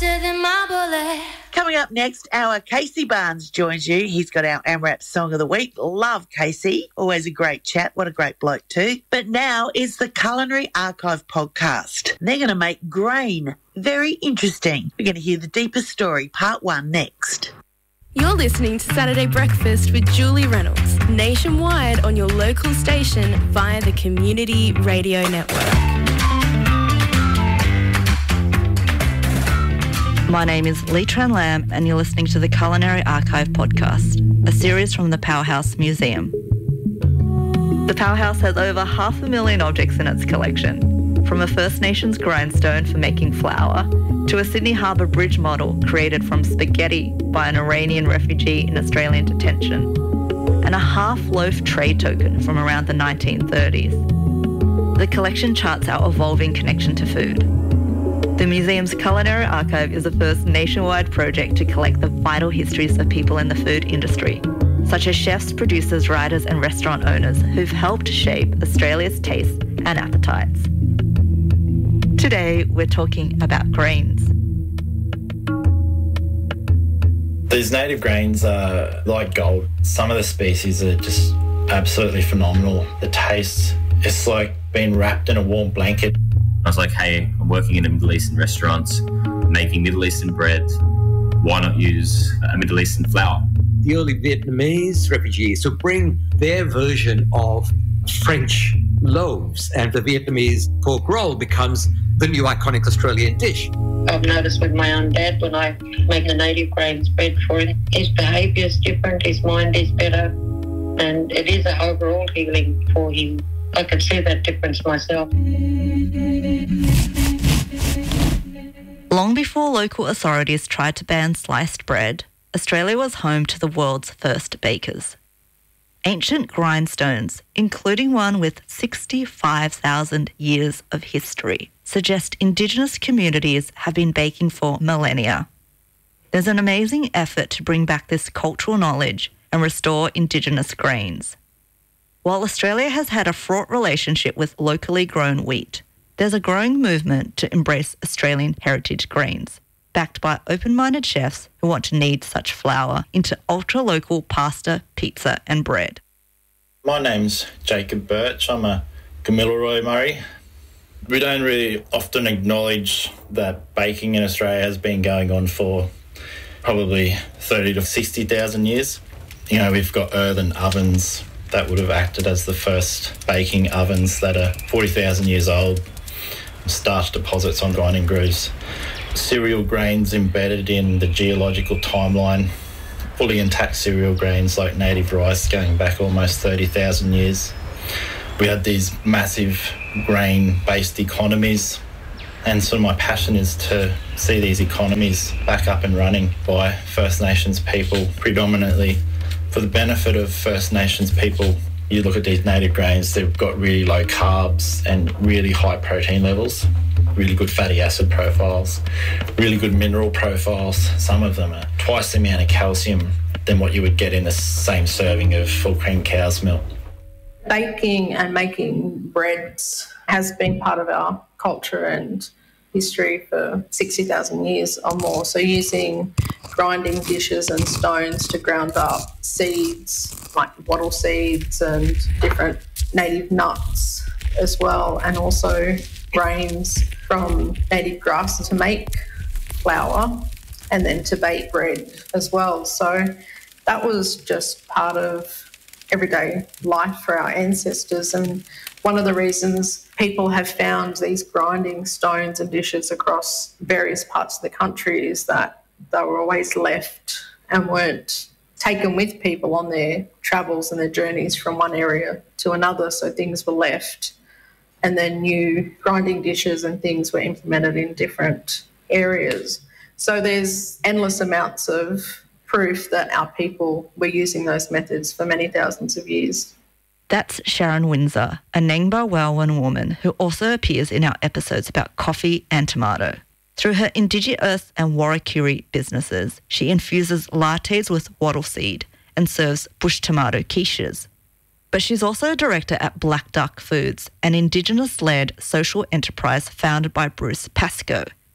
faster than my bullet. Coming up next, our Casey Barnes joins you. He's got our AMRAP Song of the Week. Love Casey. Always a great chat. What a great bloke too. But now is the Culinary Archive podcast. They're going to make grain very interesting. We're going to hear the deepest story, part 1, next. You're listening to Saturday Breakfast with Julie Reynolds, nationwide on your local station via the Community Radio Network. My name is Lee Tran Lam and you're listening to the Culinary Archive podcast, a series from the Powerhouse Museum. The Powerhouse has over 500,000 objects in its collection, from a First Nations grindstone for making flour to a Sydney Harbour Bridge model created from spaghetti by an Iranian refugee in Australian detention, and a half-loaf trade token from around the 1930s. The collection charts our evolving connection to food. The museum's Culinary Archive is the first nationwide project to collect the vital histories of people in the food industry, such as chefs, producers, writers and restaurant owners who've helped shape Australia's tastes and appetites. Today, we're talking about grains. These native grains are like gold. Some of the species are just absolutely phenomenal. The taste, it's like being wrapped in a warm blanket. I was like, hey, I'm working in a Middle Eastern restaurant, making Middle Eastern bread. Why not use a Middle Eastern flour? The early Vietnamese refugees would bring their version of French loaves, and the Vietnamese pork roll becomes the new iconic Australian dish. I've noticed with my own dad, when I make the native grains bread for him, his behaviour is different, his mind is better, and it is an overall healing for him. I can see that difference myself. Long before local authorities tried to ban sliced bread, Australia was home to the world's first bakers. Ancient grindstones, including one with 65,000 years of history, suggest Indigenous communities have been baking for millennia. There's an amazing effort to bring back this cultural knowledge and restore Indigenous grains. While Australia has had a fraught relationship with locally grown wheat, there's a growing movement to embrace Australian heritage grains, backed by open-minded chefs who want to knead such flour into ultra-local pasta, pizza and bread. My name's Jacob Birch. I'm a Gamilaroi Murray. We don't really often acknowledge that baking in Australia has been going on for probably 30 to 60,000 years. You know, we've got earthen ovens that would have acted as the first baking ovens that are 40,000 years old. Starch deposits on grinding grooves. Cereal grains embedded in the geological timeline. Fully intact cereal grains like native rice going back almost 30,000 years. We had these massive grain-based economies, and so my passion is to see these economies back up and running by First Nations people predominantly. For the benefit of First Nations people, you look at these native grains, they've got really low carbs and really high protein levels, really good fatty acid profiles, really good mineral profiles. Some of them are twice the amount of calcium than what you would get in the same serving of full cream cow's milk. Baking and making breads has been part of our culture and history for 60,000 years or more. So using grinding dishes and stones to ground up seeds like wattle seeds and different native nuts as well, and also grains from native grasses to make flour and then to bake bread as well. So that was just part of everyday life for our ancestors, and one of the reasons people have found these grinding stones and dishes across various parts of the country is that they were always left and weren't taken with people on their travels and their journeys from one area to another. So things were left, and then new grinding dishes and things were implemented in different areas. So there's endless amounts of proof that our people were using those methods for many thousands of years. That's Sharon Windsor, a Nangba Welwan woman who also appears in our episodes about coffee and tomato. Through her Indigeearth and Warrakuri businesses, she infuses lattes with wattle seed and serves bush tomato quiches. But she's also a director at Black Duck Foods, an Indigenous-led social enterprise founded by Bruce Pascoe,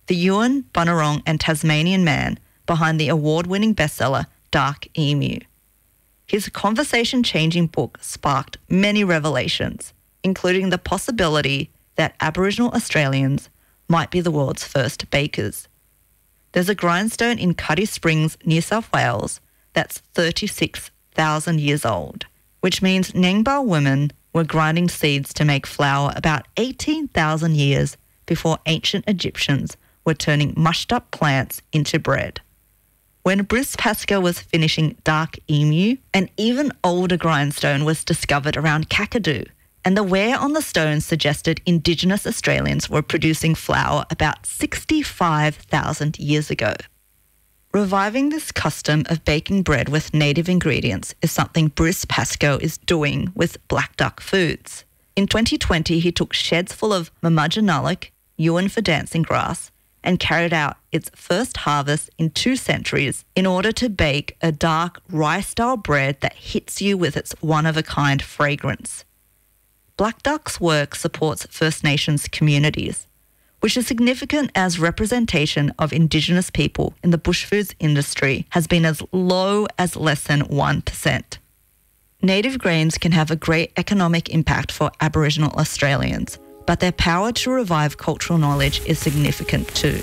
the Yuin, Bunurong and Tasmanian man behind the award-winning bestseller Dark Emu. His conversation-changing book sparked many revelations, including the possibility that Aboriginal Australians might be the world's first bakers. There's a grindstone in Cuddy Springs, New South Wales, that's 36,000 years old, which means Nangba women were grinding seeds to make flour about 18,000 years before ancient Egyptians were turning mushed-up plants into bread. When Bruce Pascoe was finishing Dark Emu, an even older grindstone was discovered around Kakadu, and the wear on the stone suggested Indigenous Australians were producing flour about 65,000 years ago. Reviving this custom of baking bread with native ingredients is something Bruce Pascoe is doing with Black Duck Foods. In 2020, he took sheds full of Mamajanalik, Yuin for dancing grass, and carried out its first harvest in 2 centuries in order to bake a dark rye-style bread that hits you with its one-of-a-kind fragrance. Black Duck's work supports First Nations communities, which is significant as representation of Indigenous people in the bush foods industry has been as low as less than 1%. Native grains can have a great economic impact for Aboriginal Australians, but their power to revive cultural knowledge is significant too.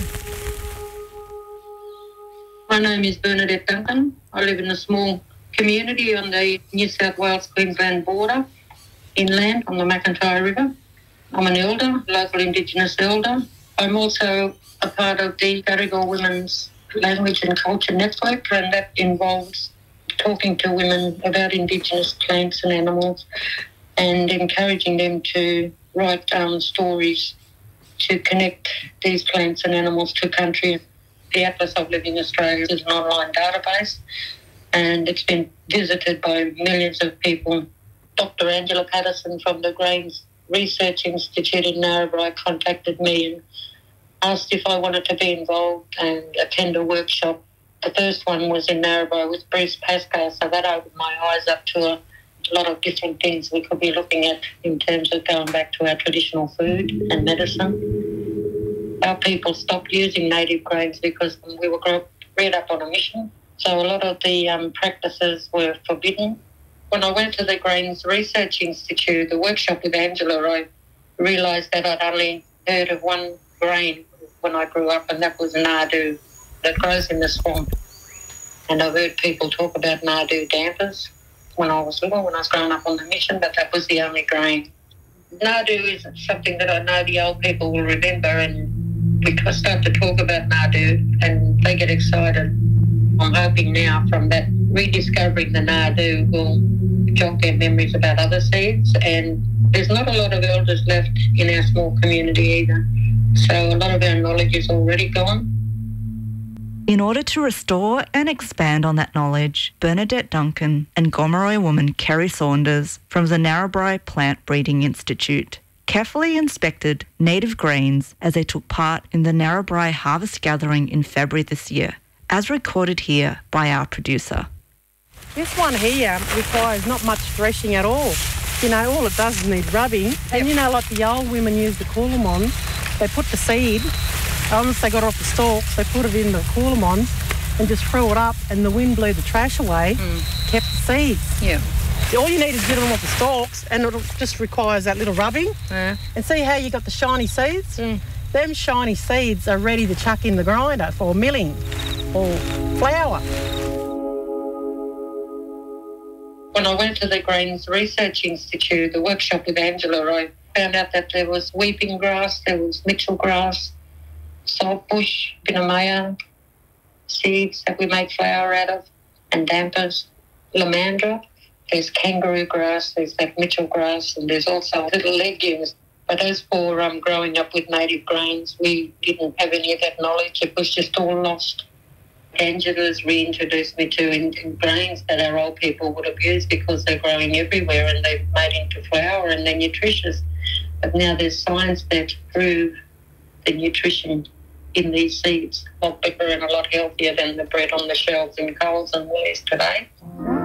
My name is Bernadette Duncan. I live in a small community on the New South Wales-Queensland border, inland on the McIntyre River. I'm an elder, local Indigenous elder. I'm also a part of the Gadigal Women's Language and Culture Network, and that involves talking to women about Indigenous plants and animals and encouraging them to write stories to connect these plants and animals to country. The Atlas of Living Australia is an online database, and it's been visited by millions of people. Dr. Angela Patterson from the Grains Research Institute in Narrabri contacted me and asked if I wanted to be involved and attend a workshop. The first one was in Narrabri with Bruce Pascoe, so that opened my eyes up to a lot of different things we could be looking at in terms of going back to our traditional food and medicine. Our people stopped using native grains because we were bred up on a mission, so a lot of the practices were forbidden. When I went to the Grains Research Institute, the workshop with Angela, I realised that I'd only heard of one grain when I grew up, and that was nardoo, that grows in the swamp. And I've heard people talk about nardoo dampers when I was little, when I was growing up on the mission, but that was the only grain. Nardoo is something that I know the old people will remember, and we start to talk about nardoo and they get excited. I'm hoping now from that rediscovering the nardoo will jog their memories about other seeds, and there's not a lot of elders left in our small community either. So a lot of our knowledge is already gone. In order to restore and expand on that knowledge, Bernadette Duncan and Gomeroi woman Kerry Saunders from the Narrabri Plant Breeding Institute carefully inspected native grains as they took part in the Narrabri harvest gathering in February this year, as recorded here by our producer. This one here requires not much threshing at all. You know, all it does is need rubbing. And you know, like the old women use the coolamons, they put the seed, once they got off the stalks, they put it in the coolamons and just threw it up, and the wind blew the trash away, kept the seeds. Yeah. All you need is get them off the stalks, and it just requires that little rubbing. Yeah. And see how you got the shiny seeds? Them shiny seeds are ready to chuck in the grinder for milling or flour. When I went to the Grains Research Institute, the workshop with Angela, I found out that there was weeping grass, there was Mitchell grass, saltbush, Binnamaya seeds that we make flour out of, and dampers, lamandra. There's kangaroo grass, there's that Mitchell grass, and there's also little legumes. But as for growing up with native grains, we didn't have any of that knowledge. It was just all lost. Angela's reintroduced me to grains that our old people would have used because they're growing everywhere and they're made into flour and they're nutritious. But now there's science that prove the nutrition in these seeds a lot better and a lot healthier than the bread on the shelves in Coles and Woolies today.